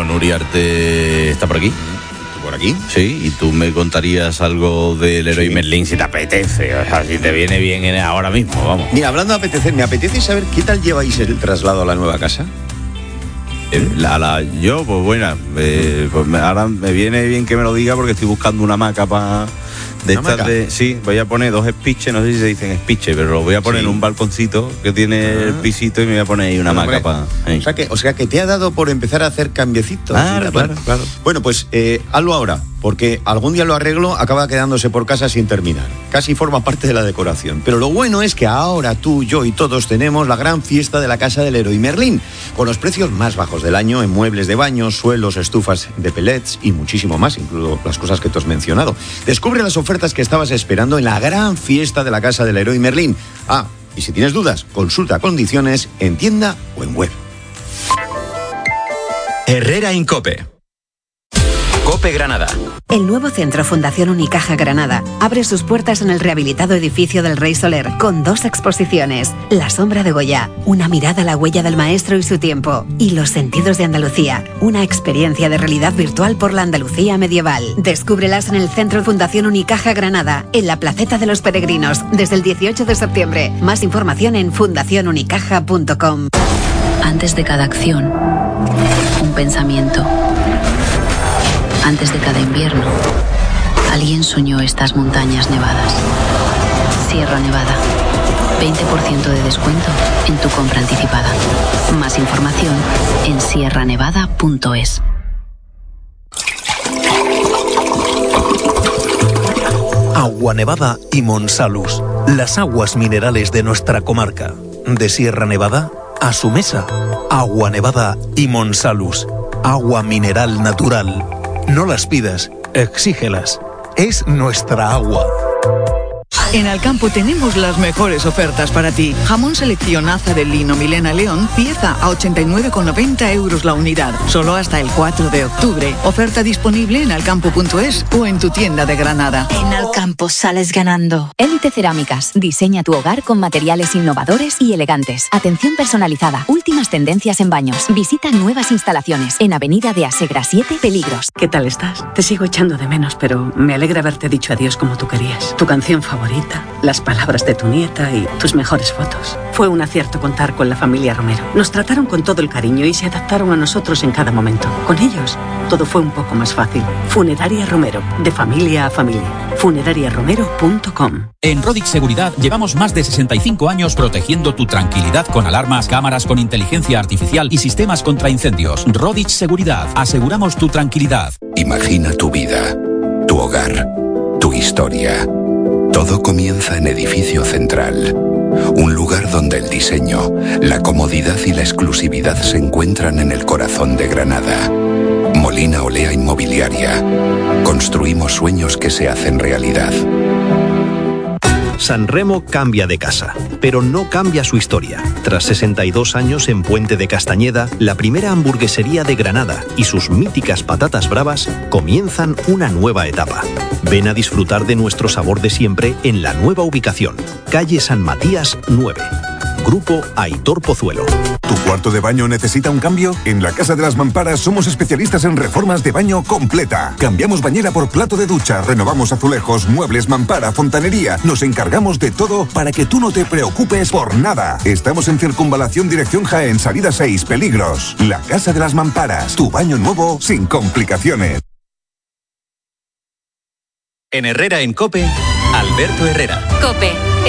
Nuria Arte está por aquí. ¿Por aquí? Sí, y tú me contarías algo del Leroy Merlin si te apetece, o sea, si te viene bien ahora mismo, vamos. Mira, hablando de apetecer, me apetece saber qué tal lleváis el traslado a la nueva casa. Yo, pues bueno, ahora me viene bien que me lo diga porque estoy buscando una hamaca para... Sí, voy a poner 2 espiches, no sé si se dicen espiches, pero lo voy a poner en un balconcito que tiene el pisito y me voy a poner ahí una hamaca para... O sea que te ha dado por empezar a hacer cambiecitos. Claro. Bueno, pues hazlo ahora, porque algún día lo arreglo, acaba quedándose por casa sin terminar. Casi forma parte de la decoración. Pero lo bueno es que ahora tú, yo y todos tenemos la gran fiesta de la casa del Leroy Merlin, con los precios más bajos del año en muebles de baño, suelos, estufas de pellets y muchísimo más, incluso las cosas que tú has mencionado. Descubre las ofertas que estabas esperando en la gran fiesta de la casa del Leroy Merlin. Y si tienes dudas, consulta condiciones en tienda o en web. Herrera en COPE. COPE Granada. El nuevo centro Fundación Unicaja Granada abre sus puertas en el rehabilitado edificio del Rey Soler con 2 exposiciones: La sombra de Goya, una mirada a la huella del maestro y su tiempo, y Los sentidos de Andalucía, una experiencia de realidad virtual por la Andalucía medieval. Descúbrelas en el centro Fundación Unicaja Granada, en la Placeta de los Peregrinos, desde el 18 de septiembre. Más información en fundacionunicaja.com. Antes de cada acción, un pensamiento. Antes de cada invierno, alguien soñó estas montañas nevadas. Sierra Nevada. 20% de descuento en tu compra anticipada. Más información en sierranevada.es. Agua Nevada y Monsalus, las aguas minerales de nuestra comarca. De Sierra Nevada a su mesa. Agua Nevada y Monsalus, agua mineral natural. No las pidas, exígelas. Es nuestra agua. En Alcampo tenemos las mejores ofertas para ti. Jamón seleccionaza del Lino Milena León, pieza a 89,90 euros la unidad. Solo hasta el 4 de octubre. Oferta disponible en alcampo.es o en tu tienda de Granada. En Alcampo sales ganando. Élite Cerámicas. Diseña tu hogar con materiales innovadores y elegantes. Atención personalizada. Últimas tendencias en baños. Visita nuevas instalaciones en Avenida de Asegra 7, Peligros. ¿Qué tal estás? Te sigo echando de menos, pero me alegra haberte dicho adiós como tú querías. Tu canción favorita, las palabras de tu nieta y tus mejores fotos. Fue un acierto contar con la familia Romero. Nos trataron con todo el cariño y se adaptaron a nosotros en cada momento. Con ellos, todo fue un poco más fácil. Funeraria Romero, de familia a familia. funerariaromero.com. En Rodix Seguridad llevamos más de 65 años protegiendo tu tranquilidad con alarmas, cámaras con inteligencia artificial y sistemas contra incendios. Rodix Seguridad, aseguramos tu tranquilidad. Imagina tu vida, tu hogar, tu historia. Todo comienza en Edificio Central, un lugar donde el diseño, la comodidad y la exclusividad se encuentran en el corazón de Granada. Molina Olea Inmobiliaria. Construimos sueños que se hacen realidad. Sanremo cambia de casa, pero no cambia su historia. Tras 62 años en Puente de Castañeda, la primera hamburguesería de Granada y sus míticas patatas bravas comienzan una nueva etapa. Ven a disfrutar de nuestro sabor de siempre en la nueva ubicación, calle San Matías 9. Grupo Aitor Pozuelo. ¿Tu cuarto de baño necesita un cambio? En la Casa de las Mamparas somos especialistas en reformas de baño completa. Cambiamos bañera por plato de ducha, renovamos azulejos, muebles, mampara, fontanería. Nos encargamos de todo para que tú no te preocupes por nada. Estamos en Circunvalación Dirección Jaén, salida 6, Peligros. La Casa de las Mamparas. Tu baño nuevo sin complicaciones. En Herrera en COPE, Alberto Herrera. COPE.